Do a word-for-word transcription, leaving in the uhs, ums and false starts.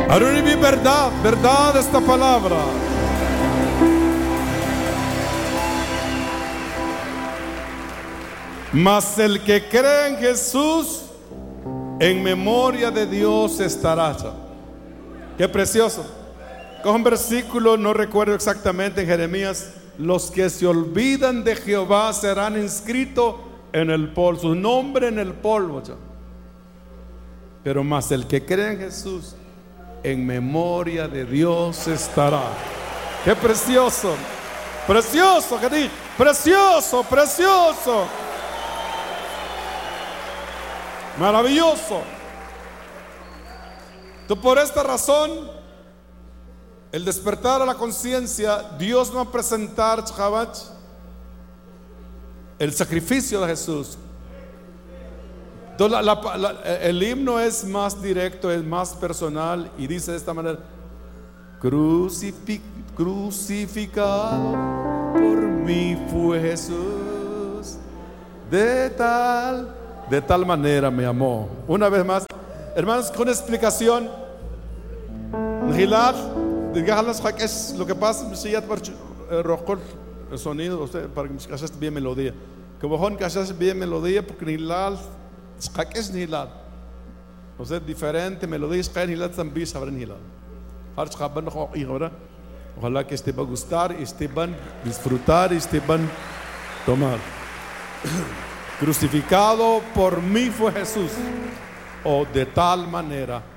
Arunibi verdad, verdad esta palabra. Mas el que cree en Jesús, en memoria de Dios estará. Qué precioso. Coge un versículo, no recuerdo exactamente, en Jeremías. Los que se olvidan de Jehová serán inscritos en el polvo, su nombre en el polvo. Pero más el que cree en Jesús, en memoria de Dios estará. Qué precioso, precioso, que dije, precioso, precioso, maravilloso. Entonces, por esta razón, el despertar a la conciencia, Dios va a presentar el sacrificio de Jesús. Entonces, la, la, la, el himno es más directo, es más personal y dice de esta manera: Crucific, crucificado por mí fue Jesús, de tal, de tal manera me amó. Una vez más, hermanos, con explicación. Gilad, es lo que pasa, si ya el sonido, para que me esté bien melodía. Que vos que haces bien melodía, porque Gilad es Gilad. O sea, diferente melodía, es Gilad también sabrán Gilad. Ojalá que este va a gustar, este van a disfrutar, este van a tomar. Crucificado por mí fue Jesús, o de tal manera